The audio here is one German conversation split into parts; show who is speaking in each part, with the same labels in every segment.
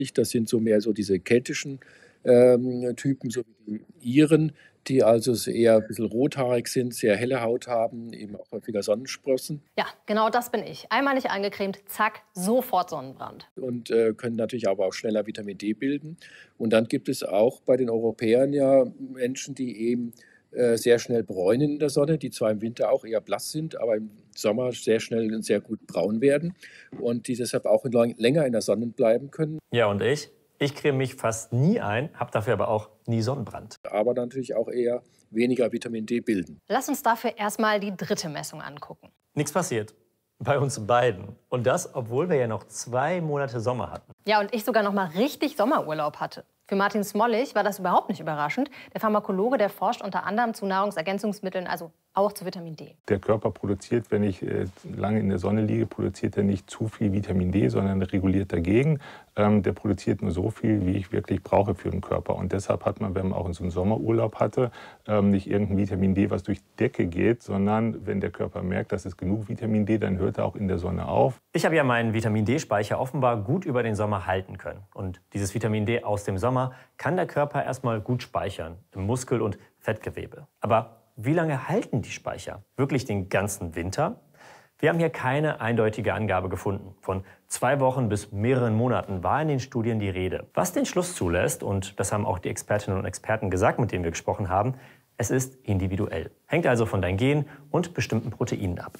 Speaker 1: Das sind so mehr so diese keltischen Typen, so wie die Iren, die also eher ein bisschen rothaarig sind, sehr helle Haut haben, eben auch häufiger Sonnensprossen
Speaker 2: Ja, genau das bin ich. Einmal nicht eingecremt, zack, sofort Sonnenbrand.
Speaker 1: und können natürlich aber auch schneller Vitamin D bilden. Und dann gibt es auch bei den Europäern ja Menschen, die eben sehr schnell bräunen in der Sonne, die zwar im Winter auch eher blass sind, aber im Sommer sehr schnell und sehr gut braun werden und die deshalb auch länger in der Sonne bleiben können,
Speaker 3: Ja, und ich? Ich creme mich fast nie ein, habe dafür aber auch nie Sonnenbrand.
Speaker 1: aber natürlich auch eher weniger Vitamin D bilden.
Speaker 2: Lass uns dafür erstmal die dritte Messung angucken.
Speaker 3: Nichts passiert. Bei uns beiden. Und das, obwohl wir ja noch 2 Monate Sommer hatten.
Speaker 2: Ja, und ich sogar noch mal richtig Sommerurlaub hatte. Für Martin Smollig war das überhaupt nicht überraschend. Der Pharmakologe, der forscht unter anderem zu Nahrungsergänzungsmitteln, also auch zu Vitamin D.
Speaker 4: Der Körper produziert, wenn ich lange in der Sonne liege, produziert er nicht zu viel Vitamin D, sondern reguliert dagegen. Der produziert nur so viel, wie ich wirklich brauche für den Körper. Und deshalb hat man, wenn man auch in so einen Sommerurlaub hatte, nicht irgendein Vitamin D, was durch die Decke geht, sondern wenn der Körper merkt, dass es genug Vitamin D, dann hört er auch in der Sonne auf.
Speaker 3: Ich habe ja meinen Vitamin D-Speicher offenbar gut über den Sommer halten können. Und dieses Vitamin D aus dem Sommer kann der Körper erstmal gut speichern, im Muskel- und Fettgewebe. Aber wie lange halten die Speicher? Wirklich den ganzen Winter? Wir haben hier keine eindeutige Angabe gefunden. Von 2 Wochen bis mehreren Monaten war in den Studien die Rede. Was den Schluss zulässt, und das haben auch die Expertinnen und Experten gesagt, mit denen wir gesprochen haben, es ist individuell. Hängt also von deinen Genen und bestimmten Proteinen ab.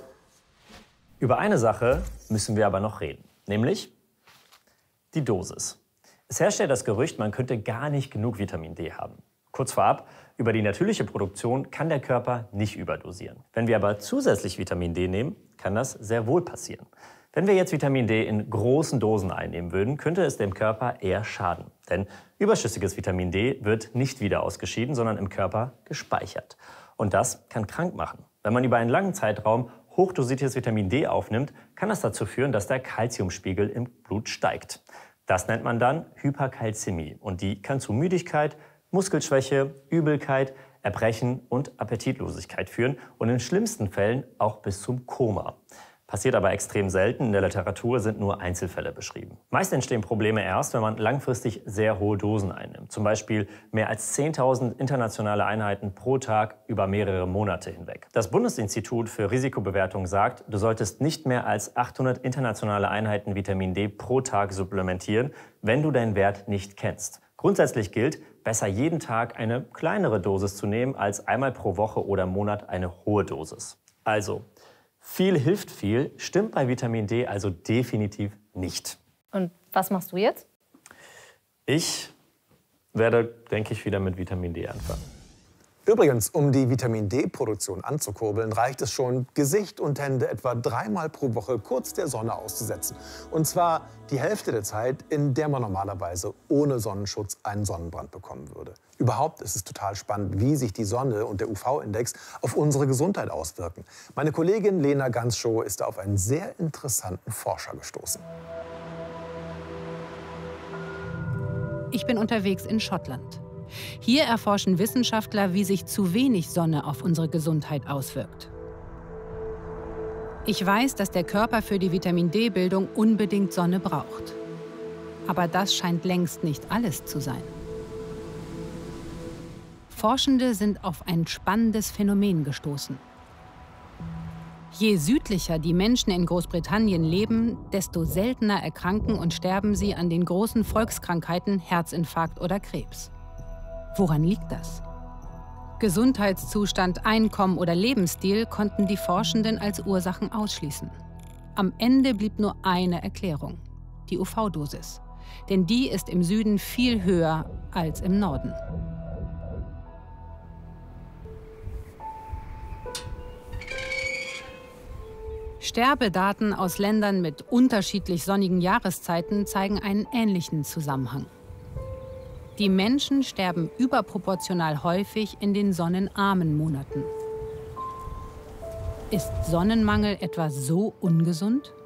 Speaker 3: Über eine Sache müssen wir aber noch reden, nämlich die Dosis. Es herrscht ja das Gerücht, man könnte gar nicht genug Vitamin D haben. Kurz vorab, über die natürliche Produktion kann der Körper nicht überdosieren. Wenn wir aber zusätzlich Vitamin D nehmen, kann das sehr wohl passieren. Wenn wir jetzt Vitamin D in großen Dosen einnehmen würden, könnte es dem Körper eher schaden. Denn überschüssiges Vitamin D wird nicht wieder ausgeschieden, sondern im Körper gespeichert. Und das kann krank machen. Wenn man über einen langen Zeitraum hochdosiertes Vitamin D aufnimmt, kann das dazu führen, dass der Calciumspiegel im Blut steigt. Das nennt man dann Hyperkalzämie. Und die kann zu Müdigkeit, Muskelschwäche, Übelkeit, Erbrechen und Appetitlosigkeit führen und in schlimmsten Fällen auch bis zum Koma. Passiert aber extrem selten, in der Literatur sind nur Einzelfälle beschrieben. Meist entstehen Probleme erst, wenn man langfristig sehr hohe Dosen einnimmt. Zum Beispiel mehr als 10.000 internationale Einheiten pro Tag über mehrere Monate hinweg. Das Bundesinstitut für Risikobewertung sagt, du solltest nicht mehr als 800 internationale Einheiten Vitamin D pro Tag supplementieren, wenn du deinen Wert nicht kennst. Grundsätzlich gilt, besser jeden Tag eine kleinere Dosis zu nehmen, als einmal pro Woche oder Monat eine hohe Dosis. Also, viel hilft viel, stimmt bei Vitamin D also definitiv nicht.
Speaker 2: Und was machst du jetzt?
Speaker 3: Ich werde, denke ich, wieder mit Vitamin D anfangen.
Speaker 5: Übrigens, um die Vitamin-D-Produktion anzukurbeln, reicht es schon, Gesicht und Hände etwa 3-mal pro Woche kurz der Sonne auszusetzen. Und zwar die Hälfte der Zeit, in der man normalerweise ohne Sonnenschutz einen Sonnenbrand bekommen würde. Überhaupt ist es total spannend, wie sich die Sonne und der UV-Index auf unsere Gesundheit auswirken. Meine Kollegin Lena Ganschow ist da auf einen sehr interessanten Forscher gestoßen.
Speaker 6: Ich bin unterwegs in Schottland. Hier erforschen Wissenschaftler, wie sich zu wenig Sonne auf unsere Gesundheit auswirkt. Ich weiß, dass der Körper für die Vitamin-D-Bildung unbedingt Sonne braucht. Aber das scheint längst nicht alles zu sein. Forschende sind auf ein spannendes Phänomen gestoßen. Je südlicher die Menschen in Großbritannien leben, desto seltener erkranken und sterben sie an den großen Volkskrankheiten Herzinfarkt oder Krebs. Woran liegt das? Gesundheitszustand, Einkommen oder Lebensstil konnten die Forschenden als Ursachen ausschließen. Am Ende blieb nur eine Erklärung: die UV-Dosis. Denn die ist im Süden viel höher als im Norden. Sterbedaten aus Ländern mit unterschiedlich sonnigen Jahreszeiten zeigen einen ähnlichen Zusammenhang. Die Menschen sterben überproportional häufig in den sonnenarmen Monaten. Ist Sonnenmangel etwa so ungesund?